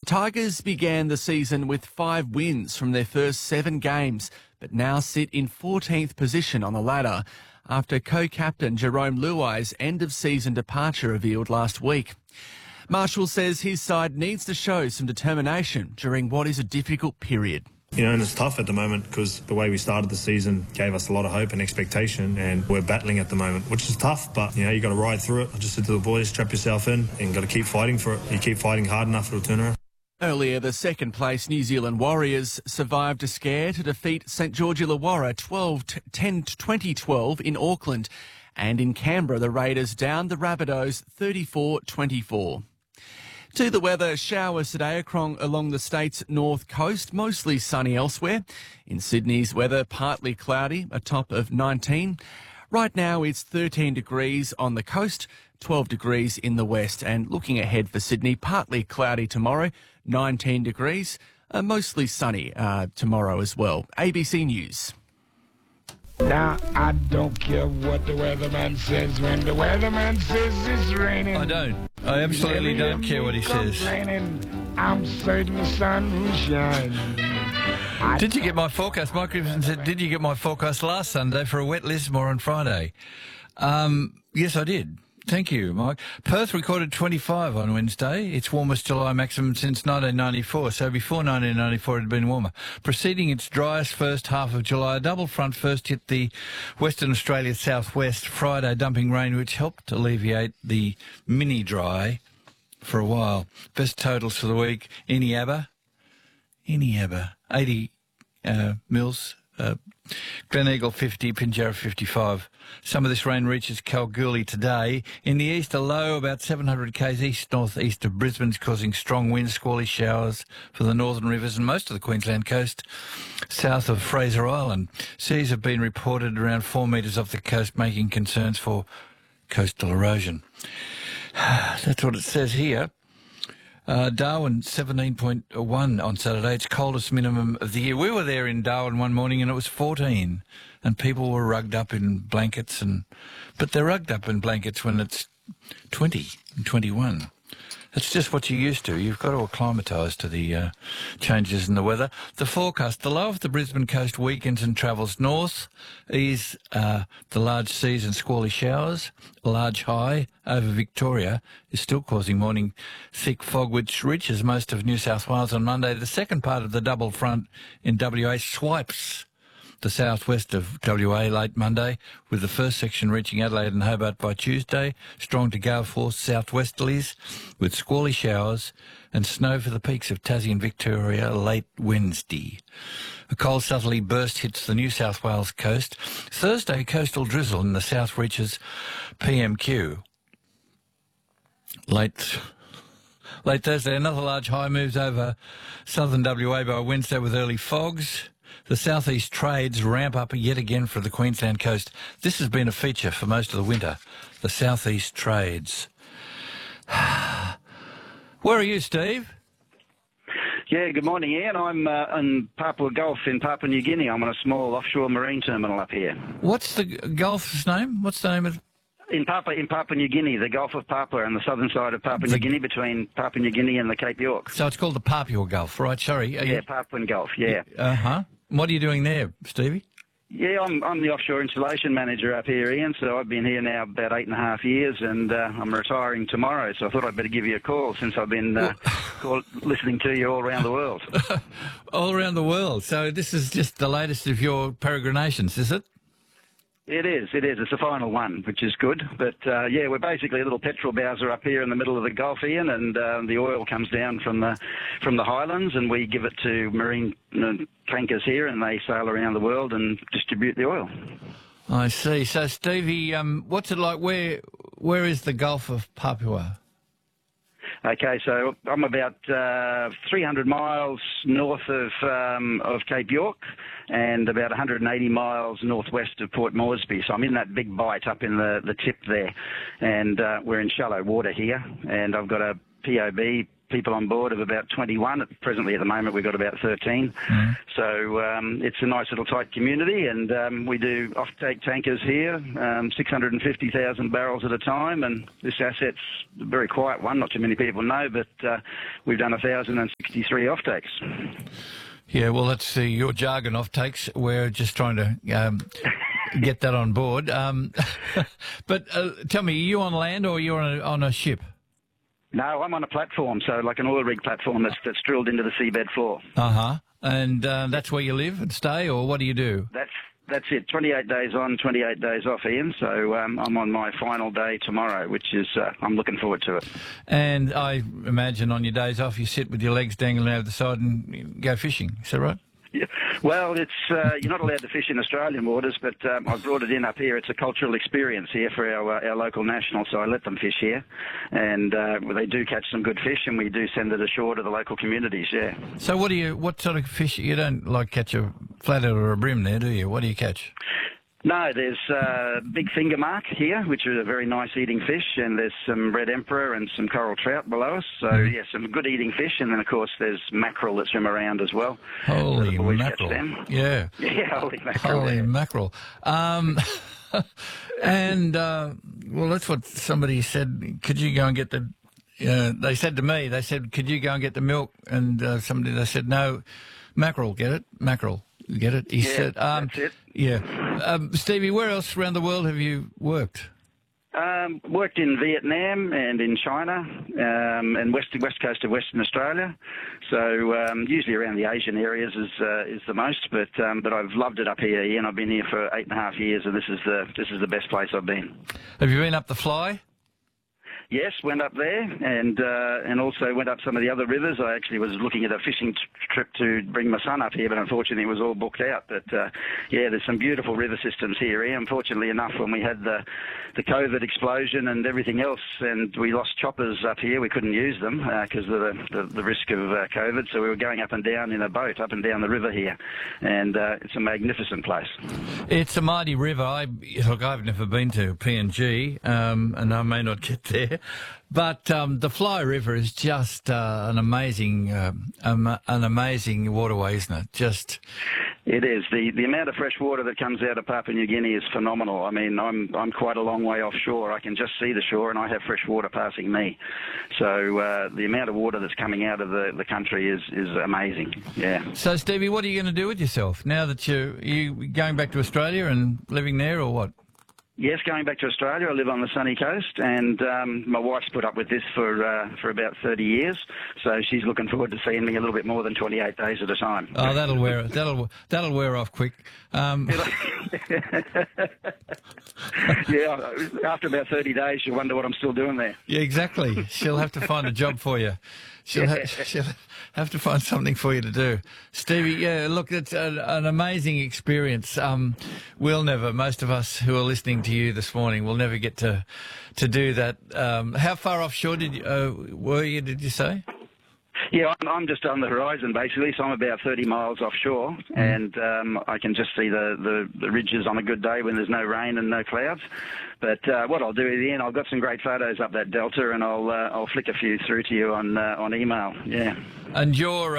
Tigers began the season with 5 wins from their first 7 games, but now sit in 14th position on the ladder after co-captain Jerome Luai's end-of-season departure revealed last week. Marshall says his side needs to show some determination during what is a difficult period. And it's tough at the moment because the way we started the season gave us a lot of hope and expectation, and we're battling at the moment, which is tough, but you got to ride through it. I just said to the boys, strap yourself in and got to keep fighting for it. You keep fighting hard enough, it'll turn around. Earlier, the second-place New Zealand Warriors survived a scare to defeat St George Illawarra 10-20-12 in Auckland. And in Canberra, the Raiders downed the Rabbitohs 34-24. To the weather, showers today along the state's north coast, mostly sunny elsewhere. In Sydney's weather, partly cloudy, a top of 19. Right now, it's 13 degrees on the coast, 12 degrees in the west. And looking ahead for Sydney, partly cloudy tomorrow, 19 degrees, mostly sunny tomorrow as well. ABC News. Now, I don't care what the weatherman says when the weatherman says it's raining. I don't. I absolutely don't care what he says. I'm certain the sun will shine. Did you get my forecast? Mike Griffin said, did you get my forecast last Sunday for a wet Lismore on Friday? Yes, I did. Thank you, Mike. Perth recorded 25 on Wednesday, its warmest July maximum since 1994, so before 1994 it had been warmer. Preceding its driest first half of July, a double front first hit the Western Australia southwest Friday, dumping rain which helped alleviate the mini-dry for a while. Best totals for the week, Eneabba, 80 mils, Gleneagle 50, Pinjarra 55. Some of this rain reaches Kalgoorlie today. In the east, a low about 700 k's east-north-east of Brisbane is causing strong winds, squally showers for the northern rivers and most of the Queensland coast south of Fraser Island. Seas have been reported around 4 metres off the coast, making concerns for coastal erosion. That's what it says here. Darwin, 17.1 on Saturday. It's coldest minimum of the year. We were there in Darwin one morning and it was 14 and people were rugged up in blankets. But they're rugged up in blankets when it's 20 and 21. That's just what you're used to. You've got to acclimatise to the changes in the weather. The forecast, the low of the Brisbane coast weakens and travels north, ease the large seas and squally showers. A large high over Victoria is still causing morning thick fog, which reaches most of New South Wales on Monday. The second part of the double front in WA swipes the southwest of WA late Monday, with the first section reaching Adelaide and Hobart by Tuesday. Strong to gale force southwesterlies with squally showers and snow for the peaks of Tassie and Victoria late Wednesday. A cold southerly burst hits the New South Wales coast. Thursday, coastal drizzle in the south reaches PMQ. Late Thursday, another large high moves over southern WA by Wednesday with early fogs. The southeast trades ramp up yet again for the Queensland coast. This has been a feature for most of the winter, the southeast trades. Where are you, Steve? Yeah, good morning, Ian. I'm in Papua Gulf in Papua New Guinea. I'm on a small offshore marine terminal up here. What's the Gulf's name? What's the name of it? In Papua New Guinea, the Gulf of Papua, on the southern side of Papua New Guinea, between Papua New Guinea and the Cape York. So it's called the Papua Gulf, right? Sorry. Yeah, Papuan Gulf, yeah. Uh-huh. What are you doing there, Stevie? Yeah, I'm the offshore installation manager up here, Ian, so I've been here now about 8.5 years, and I'm retiring tomorrow, so I thought I'd better give you a call since I've been listening to you all around the world. All around the world. So this is just the latest of your peregrinations, is it? It is. It's the final one, which is good. But, yeah, we're basically a little petrol bowser up here in the middle of the Gulf, Ian, and the oil comes down from the highlands, and we give it to marine tankers here, and they sail around the world and distribute the oil. I see. So, Stevie, what's it like? Where is the Gulf of Papua? Okay, so I'm about 300 miles north of Cape York and about 180 miles northwest of Port Moresby. So I'm in that big bight up in the tip there, and we're in shallow water here, and I've got a POB people on board of about 21. Presently, at the moment, we've got about 13. So it's a nice little tight community, and we do off-take tankers here, 650,000 barrels at a time, and this asset's a very quiet one. Not too many people know, but we've done 1,063 off-takes. Yeah, well, that's your jargon off-takes. We're just trying to get that on board. But tell me, are you on land or are you on a ship? No, I'm on a platform, so like an oil rig platform that's drilled into the seabed floor. And that's where you live and stay, or what do you do? That's it. 28 days on, 28 days off, Ian. So I'm on my final day tomorrow, which is I'm looking forward to it. And I imagine on your days off you sit with your legs dangling over the side and go fishing. Is that right? Yeah. Well, it's you're not allowed to fish in Australian waters, but I've brought it in up here. It's a cultural experience here for our local nationals, so I let them fish here, and they do catch some good fish, and we do send it ashore to the local communities. Yeah. So what sort of fish? You don't like catch a flathead or a bream there, do you? What do you catch? No, there's big finger mark here, which is a very nice eating fish, and there's some red emperor and some coral trout below us. So, yeah, some good eating fish, and then, of course, there's mackerel that swim around as well. Holy so mackerel. Yeah. Yeah, holy mackerel. Holy mackerel. And, well, that's what somebody said. Could you go and get the... they said to me, could you go and get the milk? And they said, no, mackerel, get it? Mackerel. Get it? He said, that's it. Yeah. Stevie, where else around the world have you worked? Worked in Vietnam and in China, and west coast of Western Australia. So usually around the Asian areas is the most, but I've loved it up here, Ian. I've been here for 8.5 years, and this is the best place I've been. Have you been up the Fly? Yes, went up there, and also went up some of the other rivers. I actually was looking at a fishing trip to bring my son up here, but unfortunately it was all booked out. But yeah, there's some beautiful river systems here. Unfortunately enough, when we had the COVID explosion and everything else, and we lost choppers up here, we couldn't use them because of the risk of COVID. So we were going up and down in a boat up and down the river here, and it's a magnificent place. It's a mighty river. I've never been to PNG, and I may not get there. But the Fly River is just an amazing waterway, isn't it? It is. The amount of fresh water that comes out of Papua New Guinea is phenomenal. I mean, I'm quite a long way offshore. I can just see the shore, and I have fresh water passing me. So the amount of water that's coming out of the country is amazing. Yeah. So, Stevie, what are you going to do with yourself now that you going back to Australia and living there, or what? Yes, going back to Australia. I live on the sunny coast, and my wife's put up with this for about 30 years, so she's looking forward to seeing me a little bit more than 28 days at a time. Oh, that'll wear off quick. Yeah, after about 30 days, she'll wonder what I'm still doing there. Yeah, exactly. She'll have to find a job for you. She'll have to find something for you to do. Stevie, yeah, look, it's an amazing experience. Most of us who are listening to you this morning will never get to do that. How far offshore were you, did you say? Yeah, I'm just on the horizon, basically, so I'm about 30 miles offshore, and I can just see the ridges on a good day when there's no rain and no clouds. But what I'll do at the end, I've got some great photos up that delta, and I'll flick a few through to you on email. Yeah. And your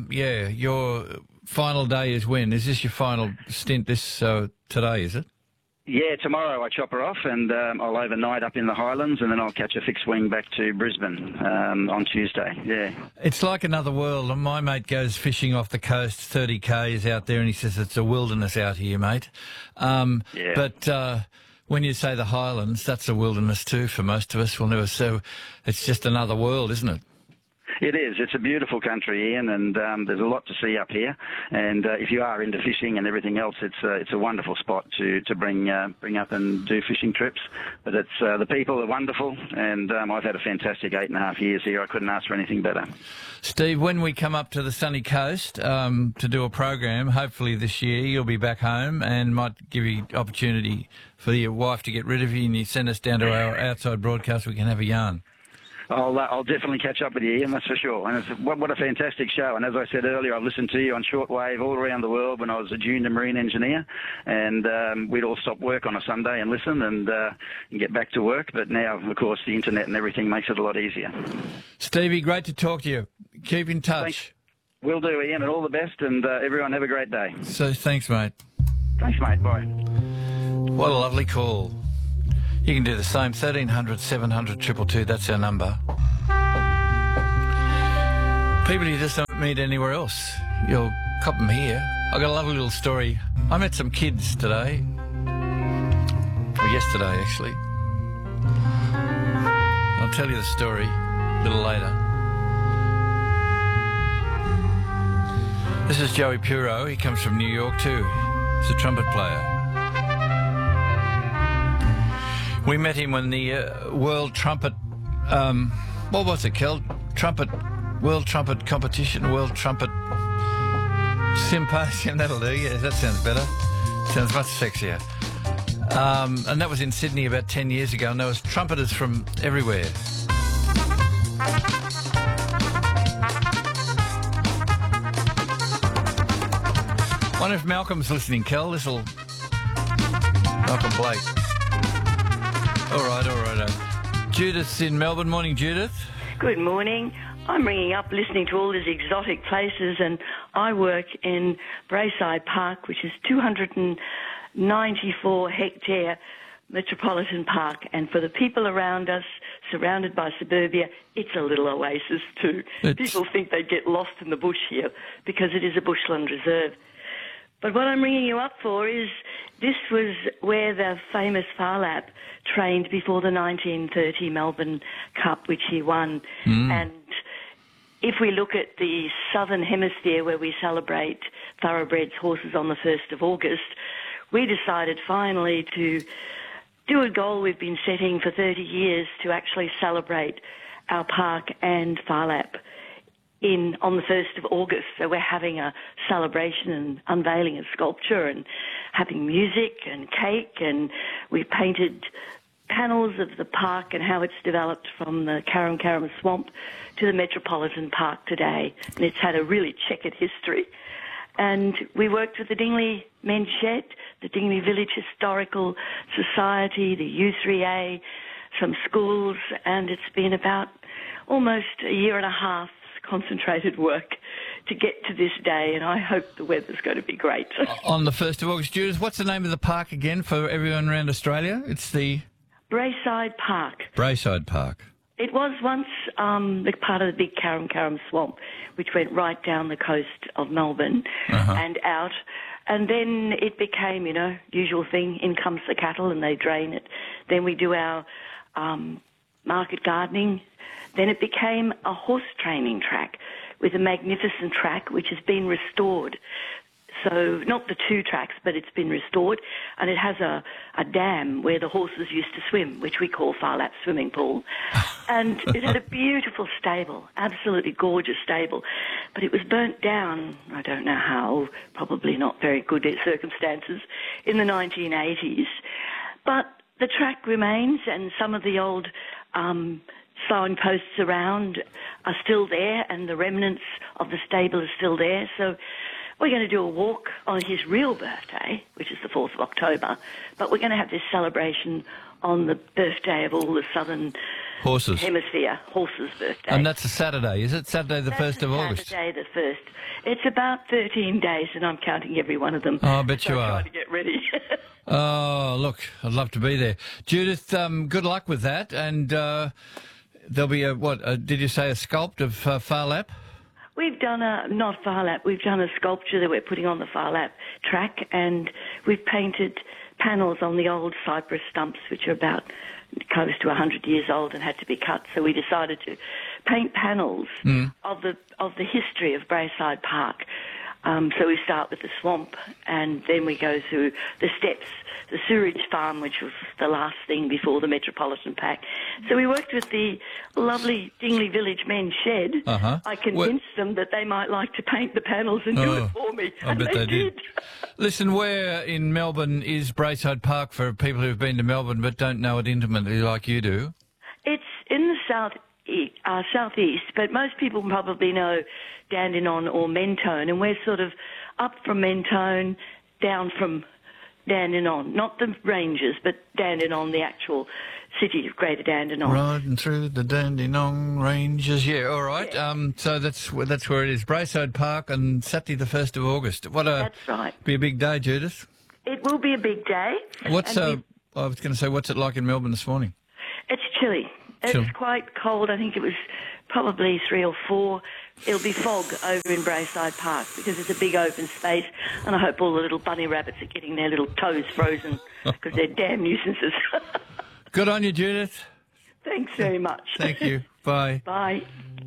final day is when? Is this your final stint today, is it? Yeah, tomorrow I chop her off, and I'll overnight up in the Highlands, and then I'll catch a fixed wing back to Brisbane on Tuesday. Yeah. It's like another world. My mate goes fishing off the coast, 30 k's out there, and he says it's a wilderness out here, mate. Yeah. But when you say the Highlands, that's a wilderness too for most of us. We'll never. So it's just another world, isn't it? It is. It's a beautiful country, Ian, and there's a lot to see up here. And if you are into fishing and everything else, it's a wonderful spot to bring up and do fishing trips. But it's the people are wonderful, and I've had a fantastic 8.5 years here. I couldn't ask for anything better. Steve, when we come up to the sunny coast to do a program, hopefully this year you'll be back home, and might give you opportunity for your wife to get rid of you, and you send us down to our outside broadcast. We can have a yarn. I'll definitely catch up with you, Ian, that's for sure. And what a fantastic show. And as I said earlier, I've listened to you on shortwave all around the world when I was a junior marine engineer. And we'd all stop work on a Sunday and listen and get back to work. But now, of course, the internet and everything makes it a lot easier. Stevie, great to talk to you. Keep in touch. Thanks. Will do, Ian, and all the best. And everyone have a great day. So thanks, mate. Thanks, mate. Bye. What a lovely call. You can do the same, 1300 700 222, that's our number. People you just don't meet anywhere else. You'll cop them here. I've got a lovely little story. I met some kids today. Or yesterday, actually. I'll tell you the story a little later. This is Joey Puro. He comes from New York too. He's a trumpet player. We met him when the World Trumpet, what was it, Kel? World Trumpet Competition, World Trumpet Symposium, that'll do, yeah, that sounds better. Sounds much sexier. And that was in Sydney about 10 years ago, and there was trumpeters from everywhere. Wonder if Malcolm's listening, Kel. This'll... Malcolm Blake. All right. Judith's in Melbourne. Morning, Judith. Good morning. I'm ringing up listening to all these exotic places, and I work in Braeside Park, which is 294-hectare metropolitan park. And for the people around us, surrounded by suburbia, it's a little oasis too. People think they get lost in the bush here because it is a bushland reserve. But what I'm ringing you up for is this was where the famous Phar Lap trained before the 1930 Melbourne Cup, which he won. And if we look at the southern hemisphere where we celebrate thoroughbreds horses on the 1st of August, we decided finally to do a goal we've been setting for 30 years to actually celebrate our park and Phar Lap on the 1st of August. So we're having a celebration and unveiling a sculpture and having music and cake, and we've painted panels of the park and how it's developed from the Karam Karam Swamp to the Metropolitan Park today. And it's had a really checkered history. And we worked with the Dingley Men's Shed, the Dingley Village Historical Society, the U3A, some schools, and it's been about almost a year and a half concentrated work to get to this day, and I hope the weather's going to be great. On the 1st of August, Judith, what's the name of the park again for everyone around Australia? It's the... Braeside Park. Braeside Park. It was once the part of the big Karam Karam Swamp, which went right down the coast of Melbourne and out. And then it became, usual thing, in comes the cattle and they drain it. Then we do our market gardening. Then it became a horse training track with a magnificent track which has been restored. So not the two tracks, but it's been restored, and it has a dam where the horses used to swim, which we call Phar Lap Swimming Pool. And it had a beautiful stable, absolutely gorgeous stable, but it was burnt down, I don't know how, probably not very good circumstances, in the 1980s. But the track remains, and some of the old signposts around are still there, and the remnants of the stable are still there. So we're going to do a walk on his real birthday, which is the 4th of October, but we're going to have this celebration on the birthday of all the southern hemisphere, horses' birthday. And that's a Saturday, is it? Saturday the 1st of August? Saturday the 1st. It's about 13 days, and I'm counting every one of them. Oh, I bet you are. I'm trying to get ready. Oh, look, I'd love to be there. Judith, good luck with that, and there'll be did you say a sculpt of Phar Lap? We've done not Phar Lap, we've done a sculpture that we're putting on the Phar Lap track, and we've painted panels on the old cypress stumps, which are about close to 100 years old and had to be cut. So we decided to paint panels of the history of Braeside Park. So we start with the swamp, and then we go through the steps, the sewerage farm, which was the last thing before the Metropolitan Park. So we worked with the lovely Dingley Village Men's Shed. I convinced them that they might like to paint the panels and do it for me. I bet they did. Listen, where in Melbourne is Braeside Park for people who've been to Melbourne but don't know it intimately like you do? It's in the southeast, but most people probably know Dandenong or Mentone, and we're sort of up from Mentone, down from Dandenong, not the ranges, but Dandenong, the actual city of Greater Dandenong. Riding through the Dandenong Ranges. Yeah, all right. Yeah. So that's where it is. Braeside Park on Saturday the 1st of August. That's right. Be a big day, Judith. It will be a big day. I was going to say, what's it like in Melbourne this morning? It's chilly. It's quite cold. I think it was probably 3 or 4. It'll be fog over in Braeside Park because it's a big open space, and I hope all the little bunny rabbits are getting their little toes frozen because they're damn nuisances. Good on you, Judith. Thanks very much. Thank you. Bye. Bye.